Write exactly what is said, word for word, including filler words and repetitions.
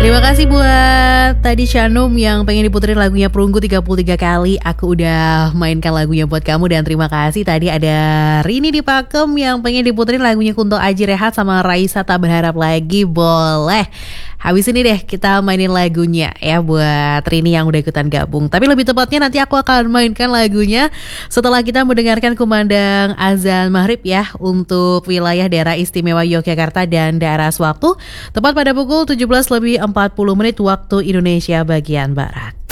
Terima kasih buat tadi Shanum yang pengen diputerin lagunya Perunggu tiga puluh tiga kali. Aku udah mainkan lagunya buat kamu. Dan terima kasih tadi ada Rini di Pakem yang pengen diputerin lagunya Kunto Aji Rehat sama Raisa Tak Berharap Lagi. Boleh. Habis ini deh kita mainin lagunya ya buat Rini yang udah ikutan gabung. Tapi lebih tepatnya nanti aku akan mainkan lagunya setelah kita mendengarkan kumandang azan maghrib ya untuk wilayah daerah istimewa Yogyakarta dan daerah sewaktu tepat pada pukul tujuh belas lebih empat puluh menit waktu Indonesia bagian Barat.